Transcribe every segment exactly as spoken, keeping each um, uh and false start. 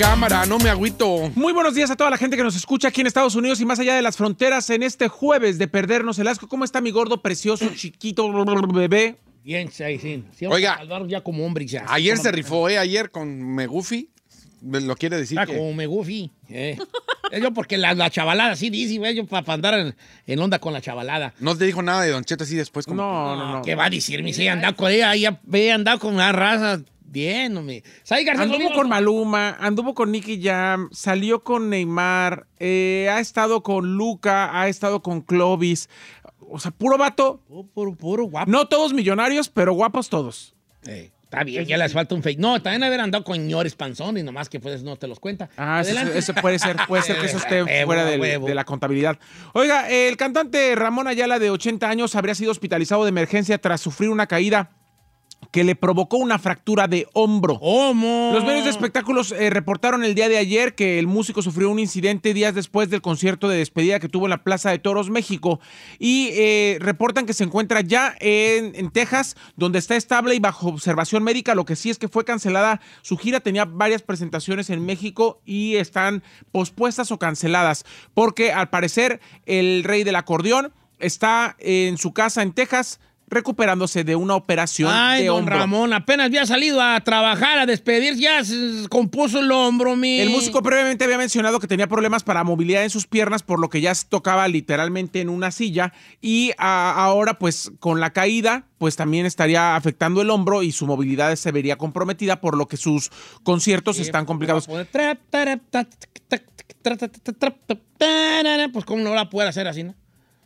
Cámara, no me agüito. Muy buenos días a toda la gente que nos escucha aquí en Estados Unidos y más allá de las fronteras en este jueves de perdernos el asco. ¿Cómo está mi gordo, precioso, chiquito, bebé? Bien, sí, sí. sí Oiga, salvar ya como hombre ya. Ayer se rifó, ¿eh? Ayer con Megufi. Lo quiere decir Ah, que... como me goofy. Eh. Yo porque la, la chavalada, sí, dice, güey, yo para andar en, en onda con la chavalada. No te dijo nada de Don Cheto así después. Como No, que... no, no. ¿Qué va a decir? Me dice, andado con ella, ella ve andado con una raza. Bien, hombre. Anduvo con Maluma, anduvo con Nicky Jam, salió con Neymar, eh, ha estado con Luca, ha estado con Clovis. O sea, puro vato. Puro, puro, puro guapo. No todos millonarios, pero guapos todos. Eh, está bien, ya les falta un fake. No, también haber andado con ñores panzones, nomás que pues no te los cuenta. Ah, eso, eso puede ser, puede ser que eso esté Huevo, fuera del- huevo. de la contabilidad. Oiga, el cantante Ramón Ayala, de ochenta años, habría sido hospitalizado de emergencia tras sufrir una caída que le provocó una fractura de hombro. ¿Cómo? Los medios de espectáculos eh, reportaron el día de ayer que el músico sufrió un incidente días después del concierto de despedida que tuvo en la Plaza de Toros, México. Y eh, reportan que se encuentra ya en, en Texas, donde está estable y bajo observación médica. Lo que sí es que fue cancelada su gira. Tenía varias presentaciones en México y están pospuestas o canceladas. Porque al parecer el rey del acordeón está en su casa en Texas, recuperándose de una operación Ay, de don hombro. Ramón, apenas había salido a trabajar, a despedir, ya se compuso el hombro, mi. El músico previamente había mencionado que tenía problemas para movilidad en sus piernas, por lo que ya se tocaba literalmente en una silla y a, ahora pues con la caída pues también estaría afectando el hombro y su movilidad se vería comprometida, por lo que sus conciertos Sí, están pues, complicados. va a poder tra- tara- ta- ta- ta- ta- ta- ta- ta- tarara. Pues cómo no la puede hacer así, ¿no?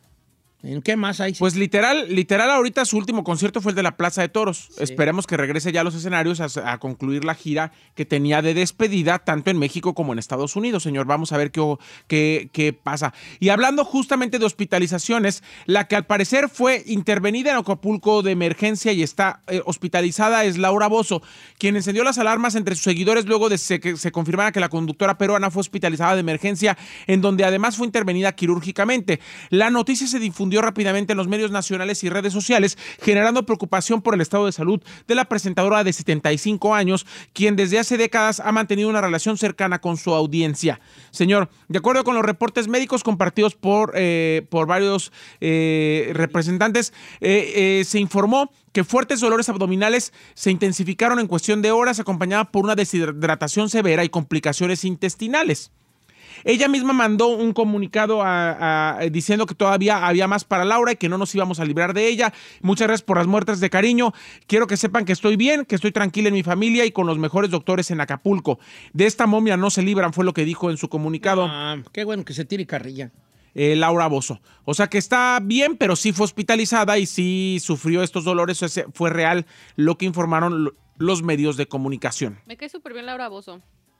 ¿En qué más hay? Pues literal, literal ahorita su último concierto fue el de la Plaza de Toros. Sí. Esperemos que regrese ya a los escenarios a, a concluir la gira que tenía de despedida tanto en México como en Estados Unidos, señor. Vamos a ver qué, qué, qué pasa. Y hablando justamente de hospitalizaciones, la que al parecer fue intervenida en Acapulco de emergencia y está eh, hospitalizada es Laura Bozzo, quien encendió las alarmas entre sus seguidores luego de se, que se confirmara que la conductora peruana fue hospitalizada de emergencia, en donde además fue intervenida quirúrgicamente. La noticia se difundió rápidamente en los medios nacionales y redes sociales, generando preocupación por el estado de salud de la presentadora de setenta y cinco años, quien desde hace décadas ha mantenido una relación cercana con su audiencia. Señor, de acuerdo con los reportes médicos compartidos por, eh, por varios eh, representantes, eh, eh, se informó que fuertes dolores abdominales se intensificaron en cuestión de horas, acompañada por una deshidratación severa y complicaciones intestinales. Ella misma mandó un comunicado a, a, diciendo que todavía había más para Laura y que no nos íbamos a librar de ella. Muchas gracias por las muestras de cariño. Quiero que sepan que estoy bien, que estoy tranquila en mi familia y con los mejores doctores en Acapulco. De esta momia no se libran, fue lo que dijo en su comunicado. Ah, qué bueno que se tire carrilla. Eh, Laura Bozzo. O sea que está bien, pero sí fue hospitalizada y sí sufrió estos dolores. Ese fue real lo que informaron los medios de comunicación. Me cae súper bien Laura Bozzo.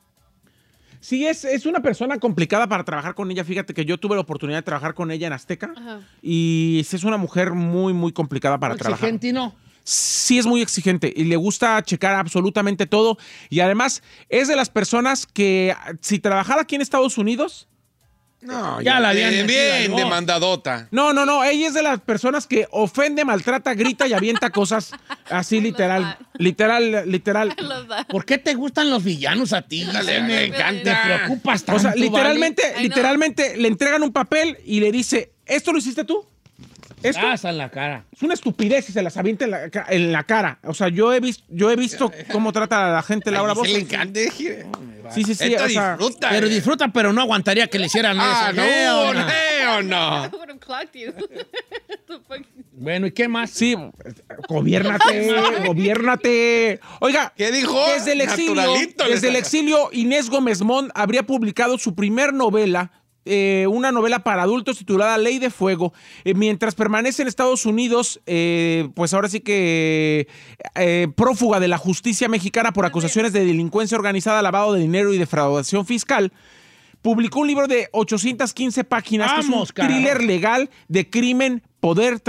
Sí, es, es una persona complicada para trabajar con ella. Fíjate que yo tuve la oportunidad de trabajar con ella en Azteca. Ajá. Y es una mujer muy, muy complicada para trabajar. Exigente, ¿no? Sí, es muy exigente y le gusta checar absolutamente todo. Y además es de las personas que si trabajara aquí en Estados Unidos... No, ya, ya la habían bien, bien no. demandadota. No, no, no, ella es de las personas que ofende, maltrata, grita y avienta cosas así literal, literal, literal. ¿Por qué te gustan los villanos a ti? Dale, me encanta. Te preocupas tanto. O sea, literalmente, ¿vale? literalmente le entregan un papel y le dice, ¿esto lo hiciste tú? ¿Esto? Casa en la cara. Es una estupidez y se las avienta en la, en la cara. O sea, yo he visto, yo he visto cómo trata a la gente Laura Bozzo. Le encanta. Sí, sí, sí. Esto o sea, disfruta. Pero eh. disfruta, pero no aguantaría que le hicieran Ah, eso. no, ¿Eh, o no? no, no. I would have clocked you. The fuck? Bueno, ¿y qué más? Sí, gobiérnate, gobiérnate. Oiga, ¿Qué dijo? Desde el exilio, Naturalito, desde el les- exilio, Inés Gómez Mont habría publicado su primer novela, eh, una novela para adultos titulada Ley de Fuego. Eh, mientras permanece en Estados Unidos, eh, pues ahora sí que eh, prófuga de la justicia mexicana por acusaciones de delincuencia organizada, lavado de dinero y defraudación fiscal, publicó un libro de ochocientas quince páginas, Vamos, que es un thriller carajo. legal de crimen, poder,